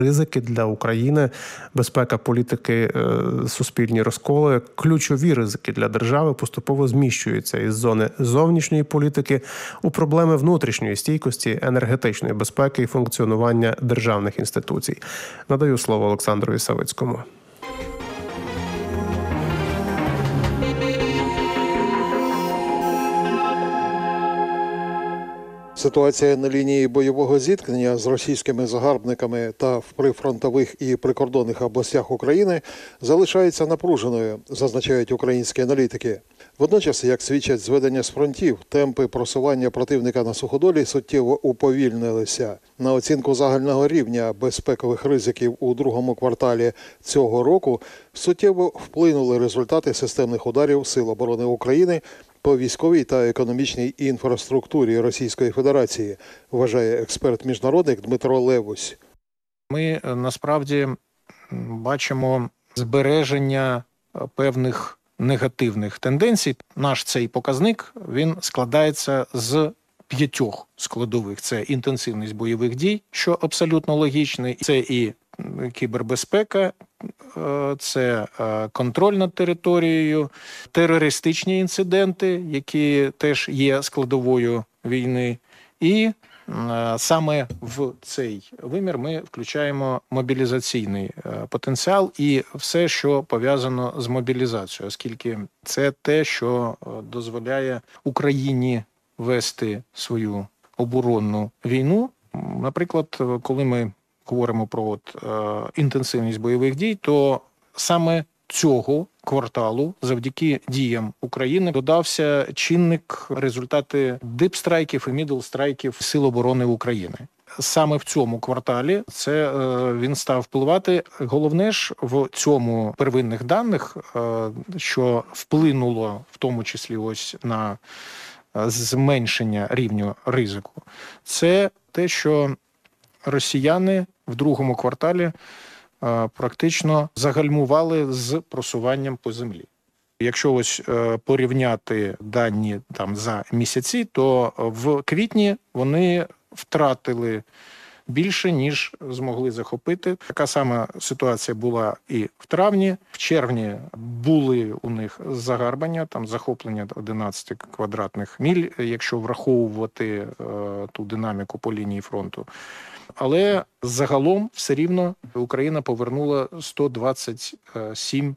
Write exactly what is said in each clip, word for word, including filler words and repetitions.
Ризики для України, безпека політики, суспільні розколи, ключові ризики для держави поступово зміщуються із зони зовнішньої політики у проблеми внутрішньої стійкості, енергетичної безпеки і функціонування державних інституцій. Надаю слово Олександрові Савицькому. Ситуація на лінії бойового зіткнення з російськими загарбниками та в прифронтових і прикордонних областях України залишається напруженою, зазначають українські аналітики. Водночас, як свідчать зведення з фронтів, темпи просування противника на суходолі суттєво уповільнилися. На оцінку загального рівня безпекових ризиків у другому кварталі цього року суттєво вплинули результати системних ударів Сил оборони України по військовій та економічній інфраструктурі Російської Федерації, вважає експерт-міжнародник Дмитро Левусь. Ми насправді бачимо збереження певних негативних тенденцій. Наш цей показник, він складається з п'ятьох складових. Це інтенсивність бойових дій, що абсолютно логічний. Це і кібербезпека, це контроль над територією, терористичні інциденти, які теж є складовою війни. І саме в цей вимір ми включаємо мобілізаційний потенціал і все, що пов'язано з мобілізацією, оскільки це те, що дозволяє Україні вести свою оборонну війну. Наприклад, коли ми говоримо про от, е, інтенсивність бойових дій, то саме цього кварталу завдяки діям України додався чинник результати дипстрайків і мідлстрайків Сил оборони України. Саме в цьому кварталі це е, він став впливати. Головне ж в цьому первинних даних, е, що вплинуло в тому числі ось на зменшення рівня ризику, це те, що росіяни в другому кварталі а, практично загальмували з просуванням по землі. Якщо ось е, порівняти дані там за місяці, то в квітні вони втратили більше, ніж змогли захопити. Така сама ситуація була і в травні. В червні були у них загарбання, там захоплення одинадцять квадратних миль, якщо враховувати е, ту динаміку по лінії фронту. Але загалом все рівно Україна повернула сто двадцять сім.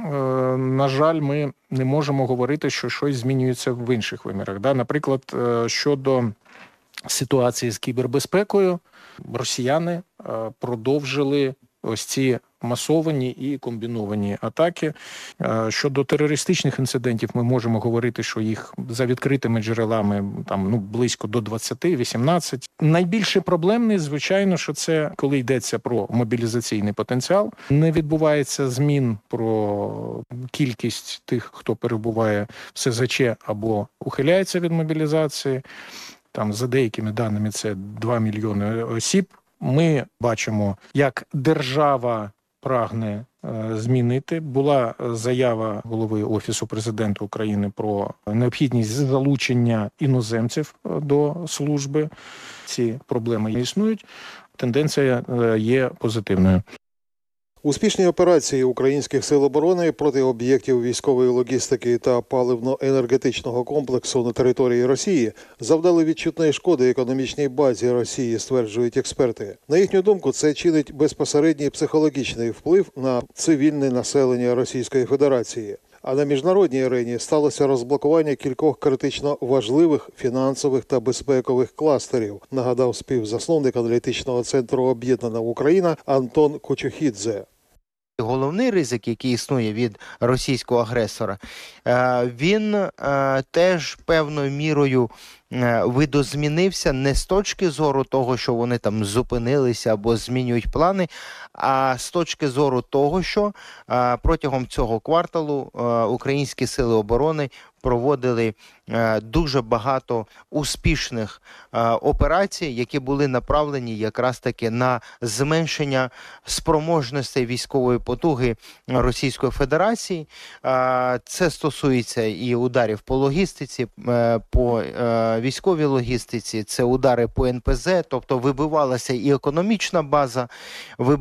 На жаль, ми не можемо говорити, що щось змінюється в інших вимірах. Наприклад, щодо ситуації з кібербезпекою, росіяни продовжили ось ці масовані і комбіновані атаки. Щодо терористичних інцидентів ми можемо говорити, що їх за відкритими джерелами там ну близько до двадцяти, вісімнадцяти. Найбільше проблемний, звичайно, що це коли йдеться про мобілізаційний потенціал. Не відбувається змін про кількість тих, хто перебуває в СЗЧ або ухиляється від мобілізації. Там за деякими даними це два мільйони осіб. Ми бачимо, як держава прагне е, змінити. Була заява голови Офісу Президента України про необхідність залучення іноземців до служби. Ці проблеми існують. Тенденція е, є позитивною. Успішні операції українських сил оборони проти об'єктів військової логістики та паливно-енергетичного комплексу на території Росії завдали відчутної шкоди економічній базі Росії, стверджують експерти. На їхню думку, це чинить безпосередній психологічний вплив на цивільне населення Російської Федерації. А на міжнародній арені сталося розблокування кількох критично важливих фінансових та безпекових кластерів, нагадав співзасновник аналітичного центру «Об'єднана Україна» Антон Кочухідзе. Головний ризик, який існує від російського агресора, він теж певною мірою видозмінився не з точки зору того, що вони там зупинилися або змінюють плани, а з точки зору того, що протягом цього кварталу українські сили оборони проводили е, дуже багато успішних е, операцій, які були направлені якраз таки на зменшення спроможностей військової потуги Російської Федерації. Е, це стосується і ударів по логістиці, е, по е, військовій логістиці, це удари по ен пе зет, тобто вибивалася і економічна база,